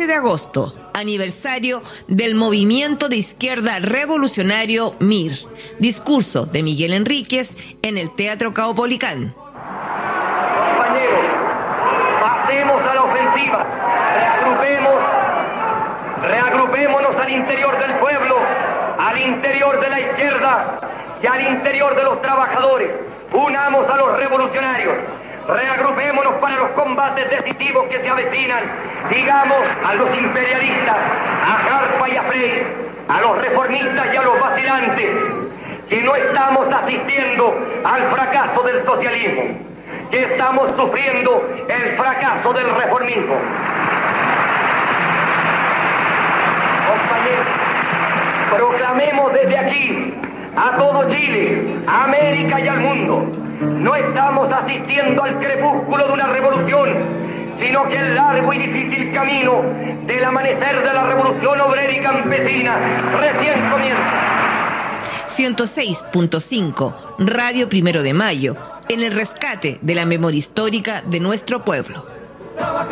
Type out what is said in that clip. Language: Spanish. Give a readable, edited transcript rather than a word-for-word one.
de agosto, aniversario del Movimiento de Izquierda Revolucionario MIR. Discurso de Miguel Enríquez en el Teatro Caupolicán. Compañeros, pasemos a la ofensiva. Reagrupémonos al interior del pueblo, al interior de la izquierda y al interior de los trabajadores. Unamos a los revolucionarios. Reagrupémonos para los combates decisivos que se avecinan. Digamos a los imperialistas, a Jarpa y a Frey, a los reformistas y a los vacilantes, que no estamos asistiendo al fracaso del socialismo, que estamos sufriendo el fracaso del reformismo. Compañeros, proclamemos desde aquí a todo Chile, a América y al mundo: no estamos asistiendo al crepúsculo de una revolución, sino que el largo y difícil camino del amanecer de la revolución obrera y campesina recién comienza. 106.5, Radio 1 de Mayo, en el rescate de la memoria histórica de nuestro pueblo.